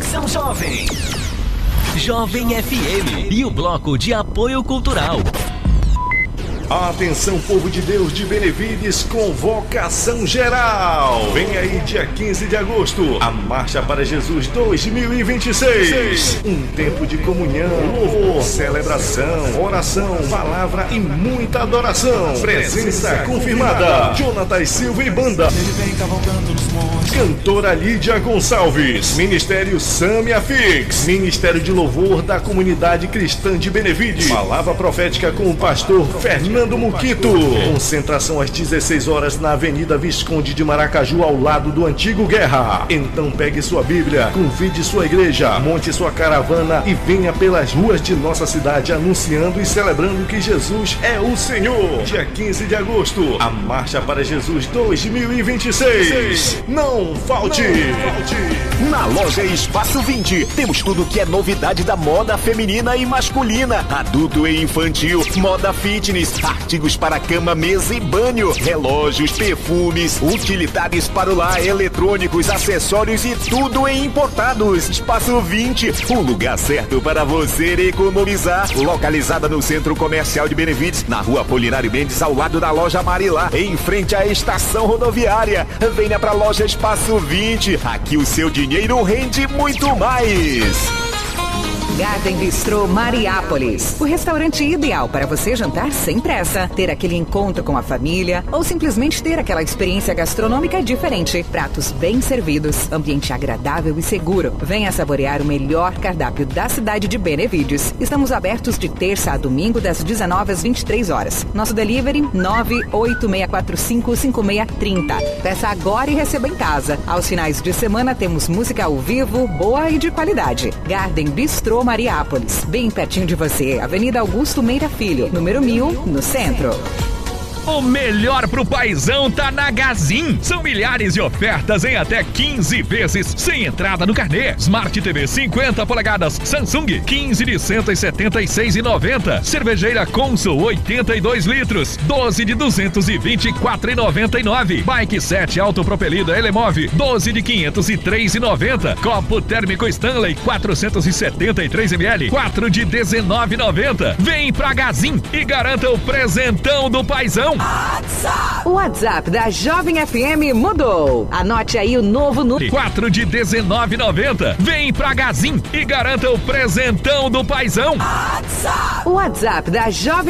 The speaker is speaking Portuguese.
Conexão Jovem. Jovem FM e o Bloco de Apoio Cultural. Atenção, povo de Deus de Benevides, convocação geral. Vem aí dia 15 de agosto, a Marcha para Jesus 2026. Um tempo de comunhão, louvor, celebração, oração, palavra e muita adoração. Presença confirmada: Jonatas Silva e banda. Cantora Lídia Gonçalves. Ministério Samia Fix. Ministério de Louvor da Comunidade Cristã de Benevides. Palavra profética com o pastor Fernando Muquito. Concentração às 16 horas na Avenida Visconde de Maracaju, ao lado do Antigo Guerra. Então pegue sua Bíblia, convide sua igreja, monte sua caravana e venha pelas ruas de nossa cidade anunciando e celebrando que Jesus é o Senhor. Dia 15 de agosto, a Marcha para Jesus 2026. Não falte! Na loja Espaço 20, temos tudo que é novidade da moda feminina e masculina, adulto e infantil, moda fitness, artigos para cama, mesa e banho, relógios, perfumes, utilitários para o lar, eletrônicos, acessórios e tudo em importados. Espaço 20, o lugar certo para você economizar. Localizada no Centro Comercial de Benevides, na Rua Apolinário Mendes, ao lado da loja Marilá, em frente à estação rodoviária. Venha para a loja Espaço 20, aqui o seu dinheiro rende muito mais. Garden Bistrô Mariápolis, o restaurante ideal para você jantar sem pressa, ter aquele encontro com a família ou simplesmente ter aquela experiência gastronômica diferente. Pratos bem servidos, ambiente agradável e seguro. Venha saborear o melhor cardápio da cidade de Benevides. Estamos abertos de terça a domingo das 19 às 23 horas. Nosso delivery 986455630. Peça agora e receba em casa. Aos finais de semana temos música ao vivo, boa e de qualidade. Garden Bistrô Mariápolis, bem pertinho de você, Avenida Augusto Meira Filho, número 1000, no centro. O melhor pro paizão tá na Gazin. São milhares de ofertas em até 15 vezes, sem entrada no carnê. Smart TV 50 polegadas Samsung, 15 de R$ 176,90. Cervejeira Consul, 82 litros, 12 de R$ 224,99. Bike 7 autopropelida Elemove, 12 de R$ 503,90. Copo térmico Stanley, 473 ml, 4 de R$ 19,90. Vem pra Gazin e garanta o presentão do paizão. O WhatsApp da Jovem FM mudou. Anote aí o novo número. 4 de R$ 19,90. Vem pra Gazin e garanta o presentão do paizão. O WhatsApp da Jovem